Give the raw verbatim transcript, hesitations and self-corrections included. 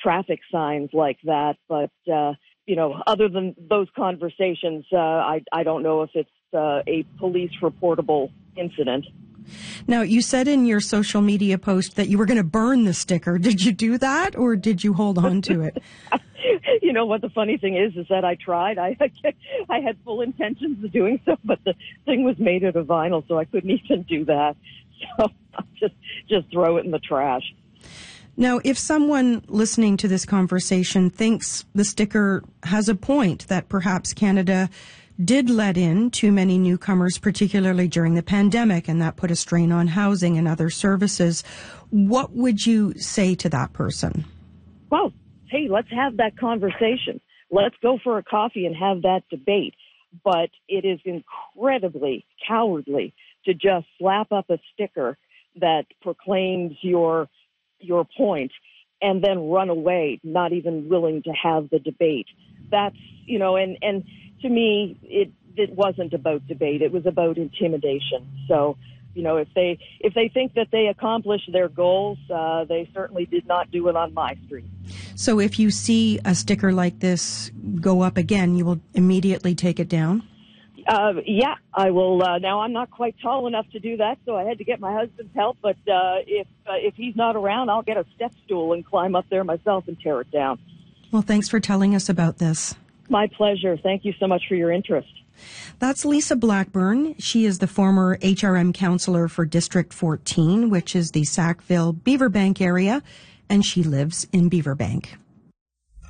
traffic signs like that. But, uh, you know, other than those conversations, uh, I, I don't know if it's uh, a police reportable incident. Now, you said in your social media post that you were going to burn the sticker. Did you do that, or did you hold on to it? You know what the funny thing is, is that I tried. I I had full intentions of doing so, but the thing was made out of vinyl, so I couldn't even do that. So I'll just, just throw it in the trash. Now, if someone listening to this conversation thinks the sticker has a point, that perhaps Canada did let in too many newcomers, particularly during the pandemic, and that put a strain on housing and other services, what would you say to that person? Well, hey, let's have that conversation. Let's go for a coffee and have that debate. But it is incredibly cowardly to just slap up a sticker that proclaims your your point and then run away, not even willing to have the debate. That's, you know, and, and to me, it, it wasn't about debate. It was about intimidation. So, you know, if they, if they think that they accomplished their goals, uh, they certainly did not do it on my street. So if you see a sticker like this go up again, you will immediately take it down? Uh, yeah, I will. Uh, now, I'm not quite tall enough to do that, so I had to get my husband's help. But uh, if uh, if he's not around, I'll get a step stool and climb up there myself and tear it down. Well, thanks for telling us about this. My pleasure. Thank you so much for your interest. That's Lisa Blackburn. She is the former H R M councillor for District fourteen, which is the Sackville-Beaverbank area, and she lives in Beaverbank.